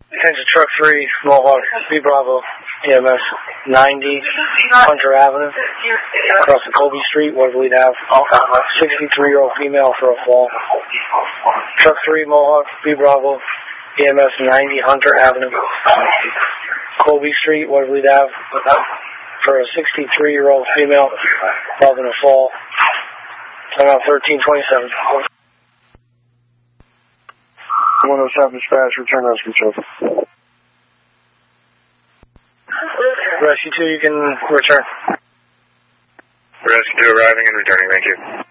Attention truck 3, Mohawk, B Bravo, EMS 90, Hunter Avenue, across the Colby Street, Waterloo Ave. 63-year-old female for a fall. Truck 3, Mohawk, B Bravo, EMS 90, Hunter Avenue, Colby Street, Waterloo Ave, for a 63-year-old female involved in a fall. Time out 1327. 107 dispatch, return rescue control. Rescue 2, you can return. Rescue 2 arriving and returning, thank you.